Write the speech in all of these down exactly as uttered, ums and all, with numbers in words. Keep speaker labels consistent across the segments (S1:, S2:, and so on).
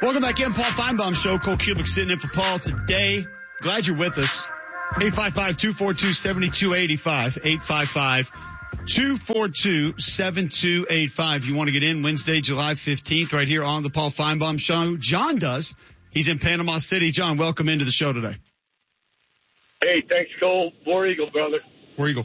S1: Welcome back in, Paul Feinbaum Show. Cole Cubic sitting in for Paul today. Glad you're with us. eight five five, two four two, seven two eight five. eight five five, two four two, seven two eight five. You want to get in Wednesday, July fifteenth, right here on the Paul Feinbaum Show. John does. He's in Panama City. John, welcome into the show today.
S2: Hey, thanks, Cole. War Eagle, brother.
S1: War Eagle.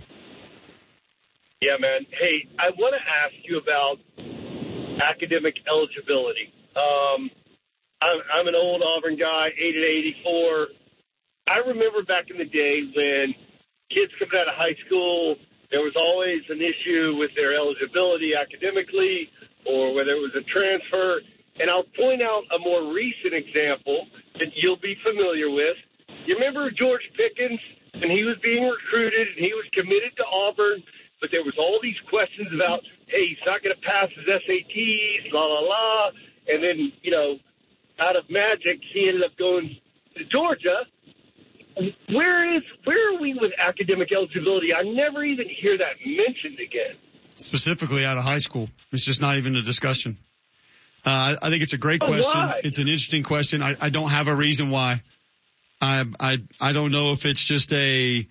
S2: Yeah, man. Hey, I want to ask you about academic eligibility. Um, I'm, I'm an old Auburn guy, eight and eighty-four. I remember back in the day when kids coming out of high school, there was always an issue with their eligibility academically or whether it was a transfer. And I'll point out a more recent example that you'll be familiar with. You remember George Pickens, and he was being recruited, and he was committed to Auburn, but there was all these questions about, hey, he's not going to pass his S A Ts, la, la, la. And then, you know, out of magic, he ended up going to Georgia. Where is where are we with academic eligibility? I never even hear that mentioned again.
S1: Specifically out of high school. It's just not even a discussion. Uh, I think it's a great
S2: oh,
S1: question.
S2: Why?
S1: It's an interesting question. I, I don't have a reason why. I, I, I don't know if it's just a,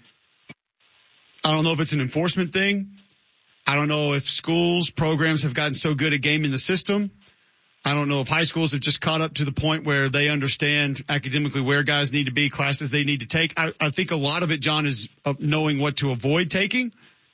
S1: I don't know if it's an enforcement thing. I don't know if schools, programs have gotten so good at gaming the system. I don't know if high schools have just caught up to the point where they understand academically where guys need to be, classes they need to take. I, I think a lot of it, John, is knowing what to avoid taking.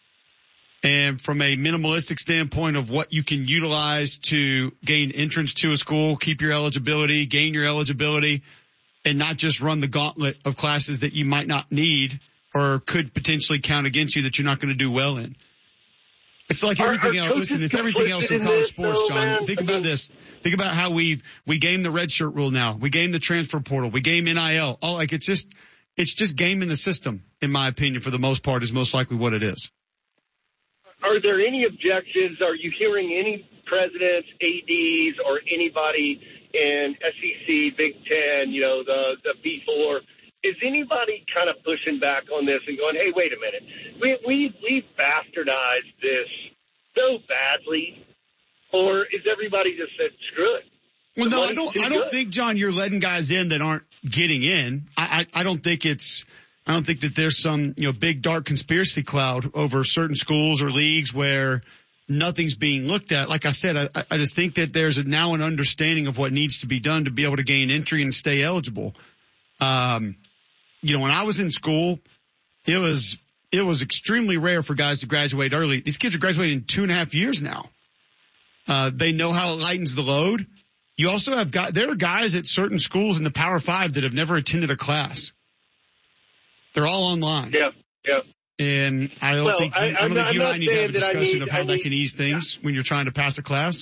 S1: And from a minimalistic standpoint of what you can utilize to gain entrance to a school, keep your eligibility, gain your eligibility, and not just run the gauntlet of classes that you might not need or could potentially count against you that you're not going to do well in. It's like everything else. Listen, it's everything else in college sports, John. Think about this. Think about how we've, we game the red shirt rule now. We game the transfer portal. We game N I L. All like it's just, it's just gaming the system, in my opinion, for the most part, is most likely what it is.
S2: Are there any objections? Are you hearing any presidents, A Ds, or anybody in S E C, Big Ten, you know, the, the B four? Is anybody kind of pushing back on this and going, hey, wait a minute, we we we bastardized this so badly, or is everybody just said screw it?
S1: Well,
S2: the
S1: no, I don't. I don't
S2: good?
S1: think, John, you're letting guys in that aren't getting in. I, I I don't think it's. I don't think that there's some you know big dark conspiracy cloud over certain schools or leagues where nothing's being looked at. Like I said, I, I just think that there's a, now an understanding of what needs to be done to be able to gain entry and stay eligible. Um. You know, when I was in school, it was, it was extremely rare for guys to graduate early. These kids are graduating in two and a half years now. Uh, they know how it lightens the load. You also have got, there are guys at certain schools in the Power Five that have never attended a class. They're all online.
S2: Yeah, yeah.
S1: And I don't
S2: well,
S1: think,
S2: I,
S1: I don't
S2: I'm
S1: think
S2: not,
S1: you and I need to have a discussion
S2: need,
S1: of how
S2: I
S1: that
S2: need,
S1: can ease things yeah. when you're trying to pass a class.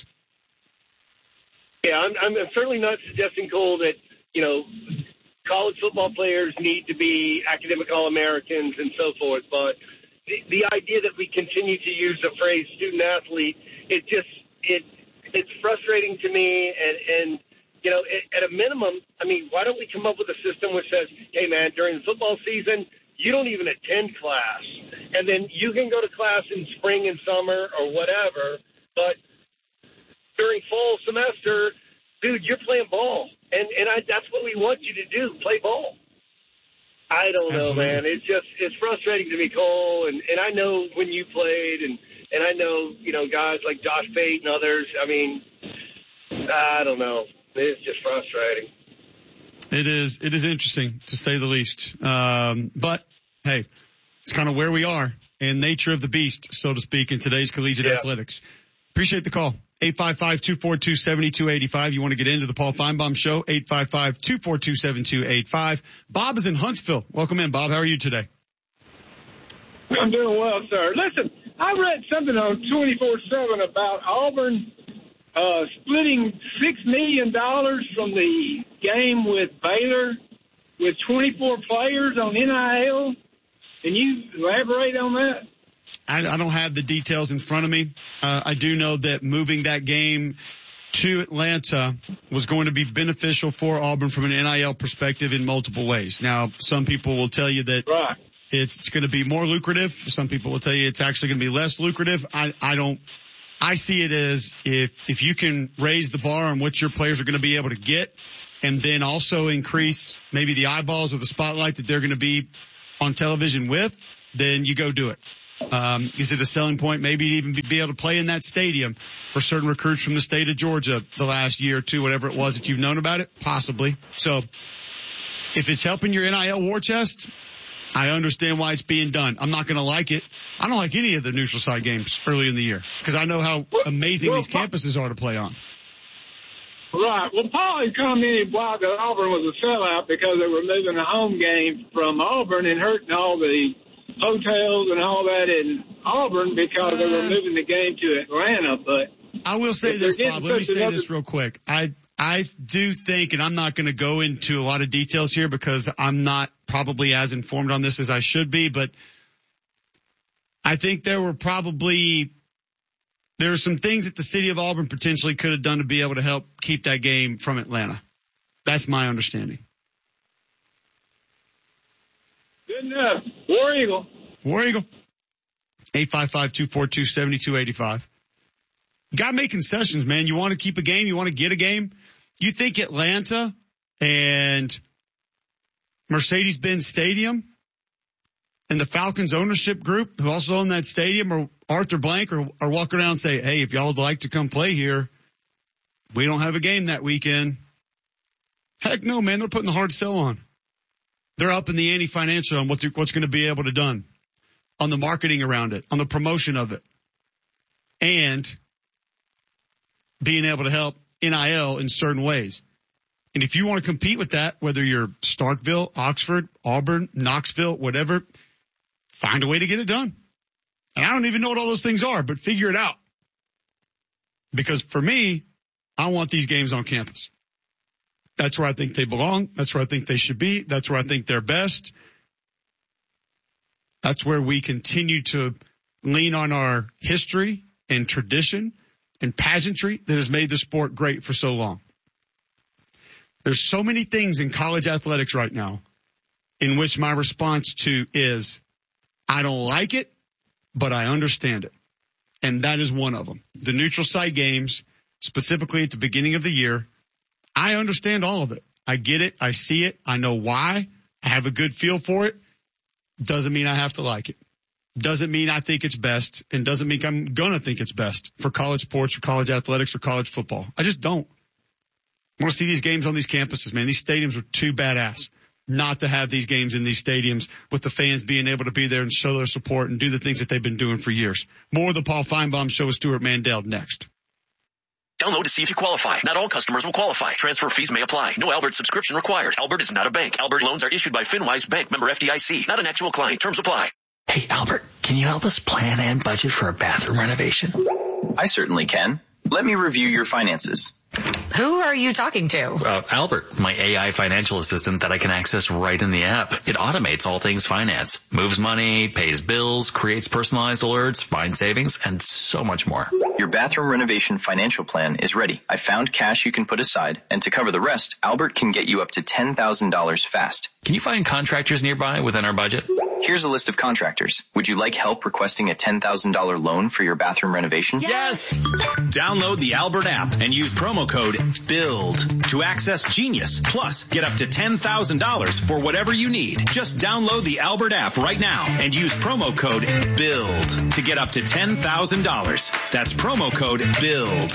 S2: Yeah, I'm, I'm certainly not suggesting, Cole, that, you know, college football players need to be academic All-Americans and so forth, but the, the idea that we continue to use the phrase student-athlete, it just, it it's frustrating to me, and, and you know, it, at a minimum, I mean, why don't we come up with a system which says, hey, man, during the football season, you don't even attend class, and then you can go to class in spring and summer or whatever, but during fall semester, dude, you're playing ball. And and I, that's what we want you to do, play ball. I don't
S1: Absolutely.
S2: know, man. It's just, it's frustrating to me, Cole. And, and I know when you played, and, and I know, you know, guys like Josh Pate and others. I mean, I don't know. It's just frustrating.
S1: It is, it is interesting, to say the least. Um, but, hey, it's kind of where we are and nature of the beast, so to speak, in today's collegiate
S2: yeah.
S1: athletics. Appreciate the call. eight five five, two four two, seven two eight five. You want to get into the Paul Feinbaum Show? eight five five, two four two, seven two eight five. Bob is in Huntsville. Welcome in, Bob. How are you today?
S3: I'm doing well, sir. Listen, I read something on twenty-four seven about Auburn uh, splitting six million dollars from the game with Baylor with twenty-four players on N I L. Can you elaborate on that?
S1: I, I don't have the details in front of me. Uh, I do know that moving that game to Atlanta was going to be beneficial for Auburn from an N I L perspective in multiple ways. Now, some people will tell you that
S3: right.
S1: it's going to be more lucrative. Some people will tell you it's actually going to be less lucrative. I, I don't, I see it as if, if you can raise the bar on what your players are going to be able to get and then also increase maybe the eyeballs or the spotlight that they're going to be on television with, then you go do it. Um, is it a selling point? Maybe even be able to play in that stadium for certain recruits from the state of Georgia the last year or two, whatever it was that you've known about it, possibly. So if it's helping your N I L war chest, I understand why it's being done. I'm not going to like it. I don't like any of the neutral site games early in the year because I know how amazing
S3: well,
S1: these campuses are to play on.
S3: Right. Well, Paul had commented while that Auburn was a sellout because they were moving the home game from Auburn and hurting all the hotels and all that in Auburn because they were moving the game to Atlanta. But
S1: I will say this, Bob. Let me say another... this real quick. I I do think, and I'm not going to go into a lot of details here because I'm not probably as informed on this as I should be, but I think there were probably there were some things that the city of Auburn potentially could have done to be able to help keep that game from Atlanta. That's my understanding.
S3: Good enough. War Eagle.
S1: War Eagle. eight five five, two four two, seven two eight five. You got to make concessions, man. You want to keep a game. You want to get a game. You think Atlanta and Mercedes-Benz Stadium and the Falcons ownership group who also own that stadium or Arthur Blank or are walking around and say, hey, if y'all would like to come play here, we don't have a game that weekend. Heck no, man. They're putting the hard sell on. They're up in the ante financial on what what's going to be able to done on the marketing around it, on the promotion of it, and being able to help N I L in certain ways. And if you want to compete with that, whether you're Starkville, Oxford, Auburn, Knoxville, whatever, find a way to get it done. And I don't even know what all those things are, but figure it out. Because for me, I want these games on campus. That's where I think they belong. That's where I think they should be. That's where I think they're best. That's where we continue to lean on our history and tradition and pageantry that has made the sport great for so long. There's so many things in college athletics right now in which my response to is, I don't like it, but I understand it. And that is one of them. The neutral site games, specifically at the beginning of the year, I understand all of it. I get it. I see it. I know why. I have a good feel for it. Doesn't mean I have to like it. Doesn't mean I think it's best, and doesn't mean I'm going to think it's best for college sports or college athletics or college football. I just don't. I want to see these games on these campuses, man. These stadiums are too badass not to have these games in these stadiums with the fans being able to be there and show their support and do the things that they've been doing for years. More of the Paul Feinbaum Show with Stuart Mandel next.
S4: Download to see if you qualify. Not all customers will qualify. Transfer fees may apply. No Albert subscription required. Albert is not a bank. Albert loans are issued by FinWise Bank, member F D I C. Not an actual client. Terms apply.
S5: Hey, Albert, can you help us plan and budget for a bathroom renovation?
S6: I certainly can. Let me review your finances.
S7: Who are you talking to?
S5: Uh, Albert, my A I financial assistant that I can access right in the app. It automates all things finance, moves money, pays bills, creates personalized alerts, finds savings, and so much more.
S6: Your bathroom renovation financial plan is ready. I found cash you can put aside, and to cover the rest, Albert can get you up to ten thousand dollars fast.
S5: Can you find contractors nearby within our budget?
S6: Here's a list of contractors. Would you like help requesting a ten thousand dollars loan for your bathroom renovation?
S8: Yes! Download the Albert app and use promo code BUILD to access Genius. Plus, get up to ten thousand dollars for whatever you need. Just download the Albert app right now and use promo code BUILD to get up to ten thousand dollars. That's promo code BUILD.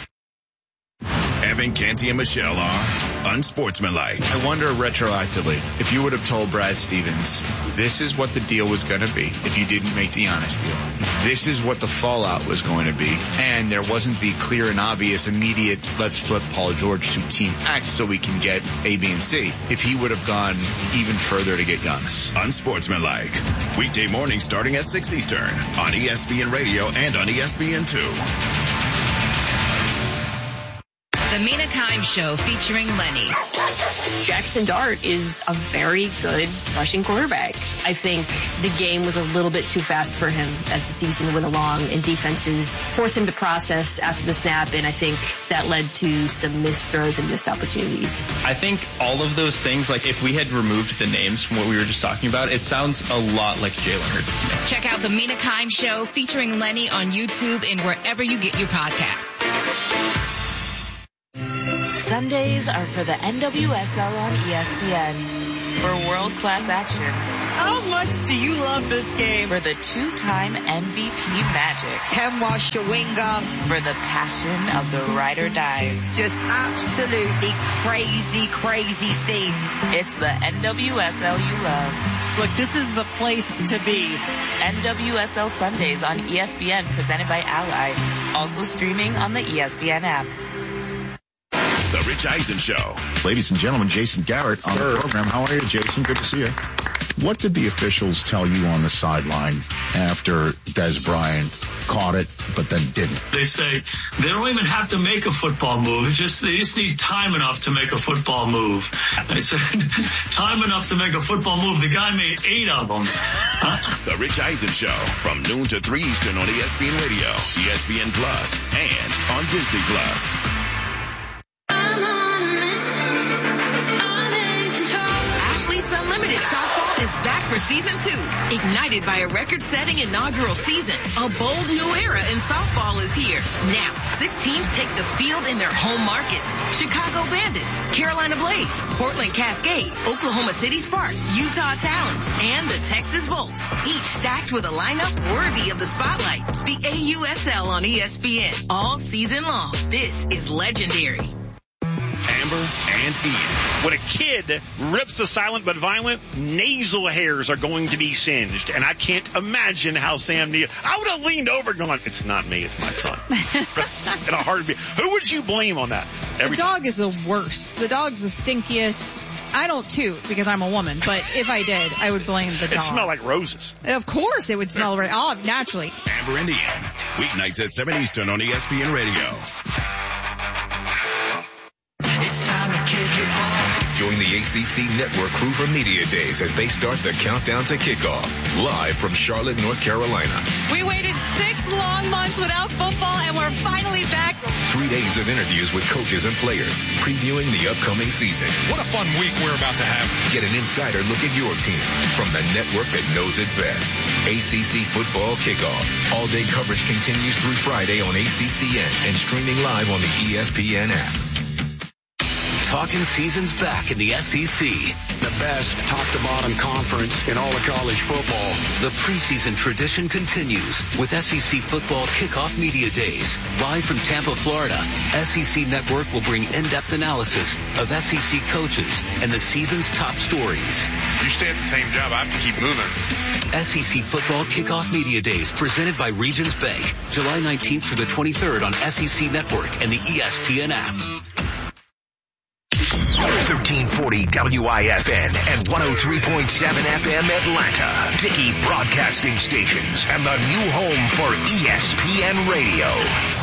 S9: Evan, Canty, and Michelle are unsportsmanlike.
S10: I wonder retroactively, if you would have told Brad Stevens, this is what the deal was going to be if you didn't make the honest deal. This is what the fallout was going to be. And there wasn't the clear and obvious immediate, let's flip Paul George to Team X so we can get A, B, and C. If he would have gone even further to get Giannis.
S9: Unsportsmanlike. Weekday morning starting at six Eastern on E S P N Radio and on E S P N two.
S11: The Mina Kimes Show featuring Lenny.
S12: Jackson Dart is a very good rushing quarterback. I think the game was a little bit too fast for him as the season went along, and defenses forced him to process after the snap, and I think that led to some missed throws and missed opportunities.
S13: I think all of those things, like if we had removed the names from what we were just talking about, it sounds a lot like Jalen Hurts to me.
S11: Check out The Mina Kimes Show featuring Lenny on YouTube and wherever you get your podcasts.
S14: Sundays are for the N W S L on E S P N. For world-class action.
S15: How much do you love this game?
S14: For the two-time M V P magic.
S15: Temwa Shawinga.
S14: For the passion of the ride or dies.
S15: Just absolutely crazy, crazy scenes.
S14: It's the N W S L you love.
S15: Look, this is the place to be.
S14: N W S L Sundays on E S P N, presented by Ally. Also streaming on the E S P N app.
S9: The Rich Eisen Show.
S16: Ladies and gentlemen, Jason Garrett on the program. How are you, Jason? Good to see you. What did the officials tell you on the sideline after Des Bryant caught it, but then didn't?
S17: They say they don't even have to make a football move. It's just they just need time enough to make a football move. I said, time enough to make a football move. The guy made eight of them. Huh?
S9: The Rich Eisen Show from noon to three Eastern on E S P N Radio, E S P N Plus, and on Disney Plus.
S11: Unlimited Softball is back for season two. Ignited by a record-setting inaugural season, a bold new era in softball is here. Now, six teams take the field in their home markets. Chicago Bandits, Carolina Blaze, Portland Cascade, Oklahoma City Sparks, Utah Talons, and the Texas Volts. Each stacked with a lineup worthy of the spotlight. The A U S L on E S P N all season long. This is legendary.
S9: Amber and Ian.
S18: When a kid rips the silent but violent, nasal hairs are going to be singed. And I can't imagine how Sam Neill, I would have leaned over and gone, it's not me, it's my son. In a heartbeat. Who would you blame on that?
S19: Every the dog time. Is the worst. The dog's the stinkiest. I don't toot because I'm a woman, but if I did, I would blame the dog.
S18: It smelled like roses.
S19: Of course it would smell right. Oh, naturally.
S9: Amber and Ian. Weeknights at seven Eastern on E S P N Radio.
S20: It's time to kick it off.
S21: Join the A C C Network crew for Media Days as they start the countdown to kickoff. Live from Charlotte, North Carolina.
S22: We waited six long months without football, and we're finally back.
S21: Three days of interviews with coaches and players, previewing the upcoming season.
S23: What a fun week we're about to have.
S21: Get an insider look at your team from the network that knows it best. A C C Football Kickoff. All-day coverage continues through Friday on A C C N and streaming live on the E S P N app.
S4: Talking season's back in the S E C.
S24: The best top-to-bottom conference in all of college football.
S4: The preseason tradition continues with S E C Football Kickoff Media Days. Live from Tampa, Florida, S E C Network will bring in-depth analysis of S E C coaches and the season's top stories.
S24: You stay at the same job, I have to keep moving.
S4: S E C Football Kickoff Media Days presented by Regions Bank. July nineteenth through the twenty-third on S E C Network and the E S P N app.
S20: thirteen forty W I F N and one oh three point seven F M Atlanta. Dickey Broadcasting Stations and the new home for E S P N Radio.